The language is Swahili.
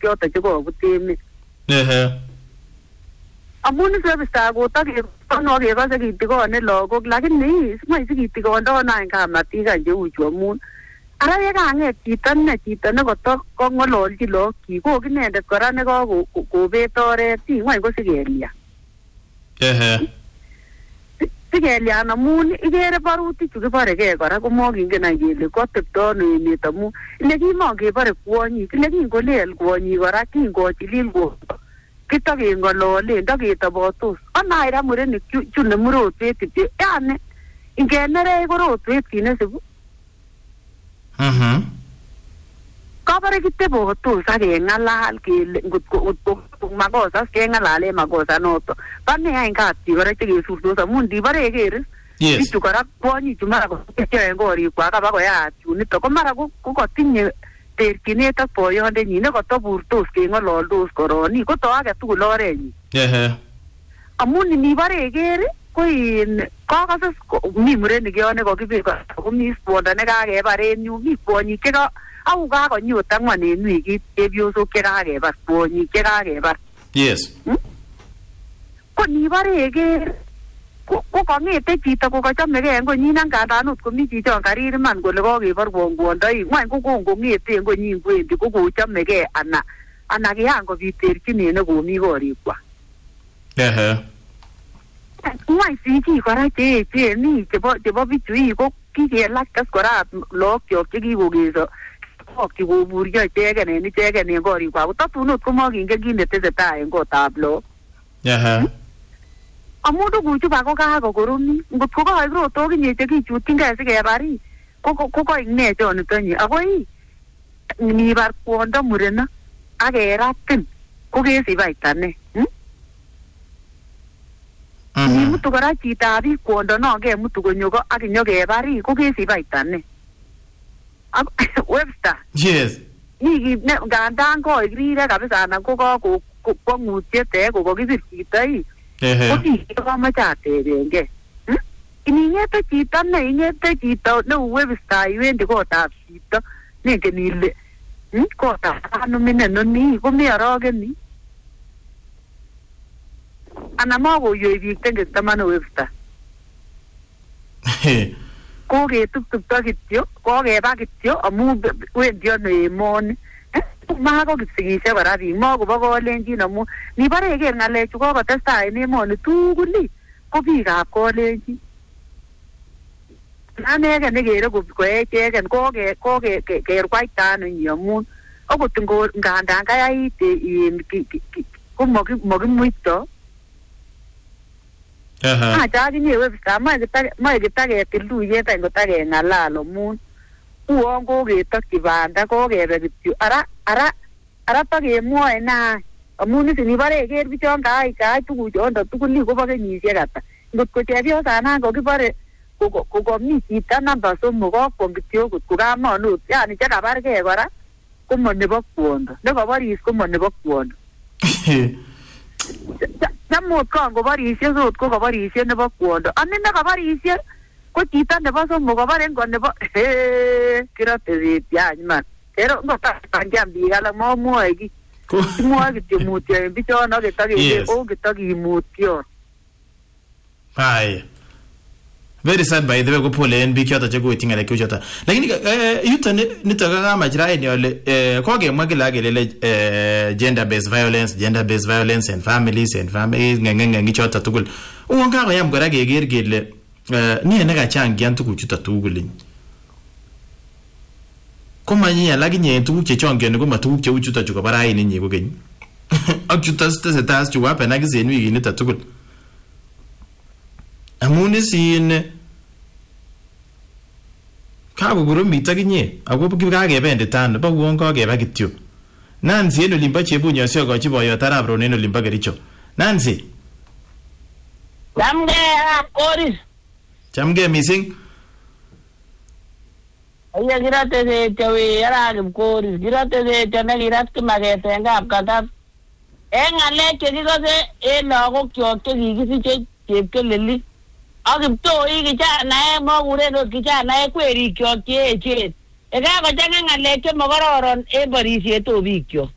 choto che kobut emet. Amun service ko no kekose kitikone lagok lakini simoi sikitikondo nang kamatik an cheu chu amun ara ye kanget chito ne koto kong'ololchi lagok ko inendet kora ne kakobet oret ngwany ko sikelia. Sikelyan amun ikere barutik chu kiborekee kora komokingen any kele kotepto ano emet amun ile kimokebore kwonyik ile kingolel kwonyik kora kingochilil kwondo kitokeng'ololen ndoketobotos anaira murenik chu nemurotwet kityo yani ingenerech ko rotwet kinesibu. Kabare kitebotos ak keng'alal kele ngotko makosa keng'alale makosa noto bane any kapchi kora chekesurtos amun ndibare keris bichu kora kwonyichu mara koyoen korikwak abakoyat chunito ko mara ko katinye terchinet ak boyondenyin ne kotoburtos keng'ololdos koroni koto age tugul orenyin. Amun nibare keri ko kakase mi murenik yon nekokibir komi kwondo nekakebar en yu mi kwonyik cheka au kakonyot ang'wan en wikit chepyosok chekakebar kwonyik chekakebar. Yes. Ko nibare keker ko kang'ete chito kokachamegei en konyin angandan ot komi chichon karir iman kole kakebar kwondoi ng'wany ko kongong'ete en konyin kwendi ko kochamegei ana kiyan kobit terchinet nekomi korikwak. Ng'wany sikik kora cheechen mi chebo bichu ko kikelachkas kora lookyok chekikokeso koburyo icheken en korikwak kotatun ot komokingen kit netesetai en kotab look. Amun tuguchu ba ko kakokoromit ngot ko kaek rotok inye chekichutyingei sikebar ko koik ne chonitonyi ako nibar kwondo mureno ak keratin ko kesibaita ne. Nimutu kora chitab biik kwondo no kemutu konyo ko ak inyokebar ko kesibaita ne. Webster. Yes. Ni ngandan koik rire kabisa anan ko kwang'utiet ko kokibir chito ko kito kamache atebengei. Ining'ete chito neu Webster iwendi kotab chito nengen ile kotab ano minenoni komearogeni ana makoywei biik tengek taman Webster. Koketuptupto kityo kokeba kityo amu wendi ano emoni mako kipsigisiek kora biik makobo kolenjin amu nibare keker ng'alechu kokotestai en emoni tugul ko biikab kolenjin anegen nekere koecheken kokerwaita ano nyi amun akot ngandan kayait ko makimuito. Achakinye Webster mae kitaketil tuyet any kotakeng'alal amun uon koketokyi banda kokebe kityo ara takemwoe na amun isinibare keker bichon kaai tuguchondo tugul kobo kenyisiek ata ngot ko chepyosanan kokibore kokomi chito namba 3 kokwong kityo kot ko kamonut yani chekabargei kora komo nebo kwondo nekaboris komo nebo kwondo. Chamot kangoborishe sot ko kaborishe nebo kwondo ani nekaborishe ko chito nebo 3 kabaren ko nebo kirate betiany man pero ngotakanjam biik alak mamwoe ki mwoe kityo mutyo en bichon akitakimutyo. Hai. Very sad by the way ko pole en biik choto chekoityi ng'alek choto. Lakini yuton nito kakamach raini ole kokemwa kila kele gender based violence and families ng'eng'eng choto tugul. Uon kakoyam kora keker kele nie nekachangian tuguchuto tugul. Komanyi alak inye tuguk chechongiani ko matuguk cheu chuto chu kobo raini inye kokeny. Ak chuto tesetai chu wapen ak en wikit nito tugul. Amun isin kakokoromit akinye ako kakebendita ano bo uon kakeba kityo. Nancy en olimbo Chebunyo siokochi boyot arap Rono en olimbo Kericho. Nancy. Chamgei missing. Oye kirate setyo we arap Koris kirate setyo nekirat Kimaket en kapkatat. En ng'alek chekikose en lagokyok chekikisiche chepkeleli ak Kiptoi kijanaek mokuren ot kijanaek kwerikyok cheechen. Ekakochang'a ng'alek chemokororon en borisiet o bikyok.